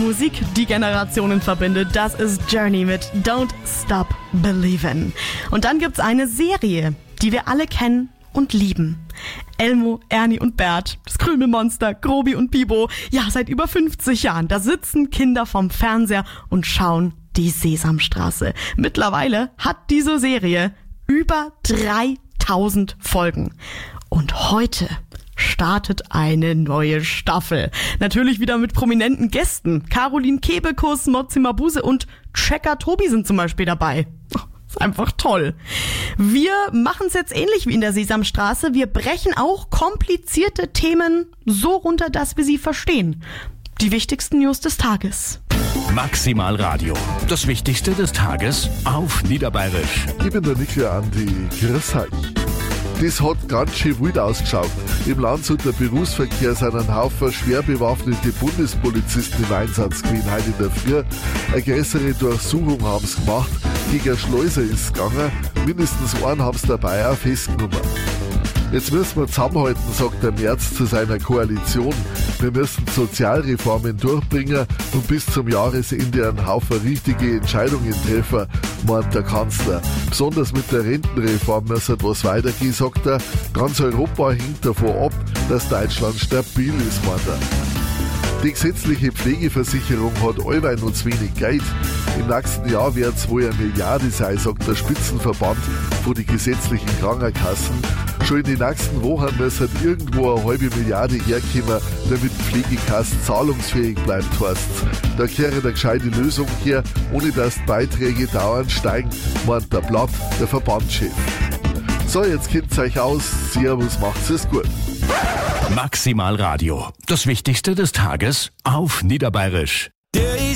Musik, die Generationen verbindet. Das ist Journey mit Don't Stop Believin'. Und dann gibt's eine Serie, die wir alle kennen und lieben. Elmo, Ernie und Bert, das Krümelmonster, Grobi und Bibo. Ja, seit über 50 Jahren, da sitzen Kinder vorm Fernseher und schauen die Sesamstraße. Mittlerweile hat diese Serie über 3000 Folgen. Und heute startet eine neue Staffel. Natürlich wieder mit prominenten Gästen. Caroline Kebekus, Motzi Mabuse und Checker Tobi sind zum Beispiel dabei. Ist einfach toll. Wir machen es jetzt ähnlich wie in der Sesamstraße. Wir brechen auch komplizierte Themen so runter, dass wir sie verstehen. Die wichtigsten News des Tages. Maximal Radio. Das Wichtigste des Tages auf Niederbayerisch. Ich bin der Niki Andi. Grüß euch. Das hat ganz schön wild ausgeschaut. Im Landshuter Berufsverkehr sind ein Haufen schwer bewaffnete Bundespolizisten im Einsatz gewesen heute in der Früh. Eine größere Durchsuchung haben sie gemacht. Gegen eine Schleuser ist es gegangen. Mindestens einen haben sie dabei auch festgenommen. Jetzt müssen wir zusammenhalten, sagt der Merz zu seiner Koalition. Wir müssen Sozialreformen durchbringen und bis zum Jahresende einen Haufen richtige Entscheidungen treffen, meint der Kanzler. Besonders mit der Rentenreform muss etwas weitergehen, sagt er. Ganz Europa hängt davon ab, dass Deutschland stabil ist, meint er. Die gesetzliche Pflegeversicherung hat allweil noch zu wenig Geld. Im nächsten Jahr wird es wohl 1 Milliarde sein, sagt der Spitzenverband von den gesetzlichen Krankenkassen. Schon in den nächsten Wochen muss halt irgendwo 0,5 Milliarde herkommen, damit die Pflegekasse zahlungsfähig bleibt, heißt's. Da kehre eine gescheite Lösung her, ohne dass die Beiträge dauernd steigen, meint der Blatt, der Verbandschef. So, jetzt kennt's euch aus. Servus, macht's es gut. Maximal Radio. Das Wichtigste des Tages auf Niederbayerisch.